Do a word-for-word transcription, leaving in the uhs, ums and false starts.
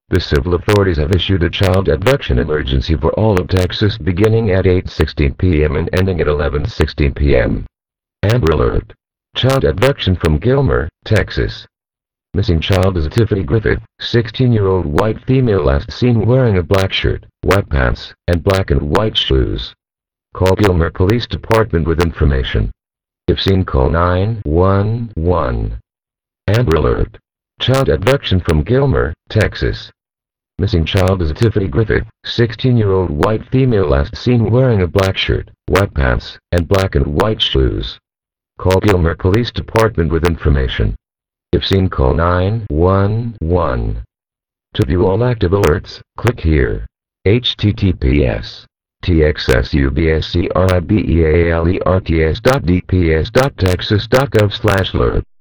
The civil authorities have issued a child abduction emergency for all of Texas beginning at eight sixteen p m and ending at eleven sixteen p m Amber Alert. Child abduction from Gilmer, Texas. Missing child is Tiffany Griffith, sixteen-year-old white female last seen wearing a black shirt, white pants, and black and white shoes. Call Gilmer Police Department with information. If seen, call nine one one. Amber Alert. Child abduction from Gilmer, Texas. Missing child is Tiffany Griffith, sixteen-year-old white female last seen wearing a black shirt, white pants, and black and white shoes. Call Gilmer Police Department with information. If seen, call nine one one. To view all active alerts, click here. H T T P S T X S U B S C R I B E A L E R T S dot D P S dot texas dot gov slash alert.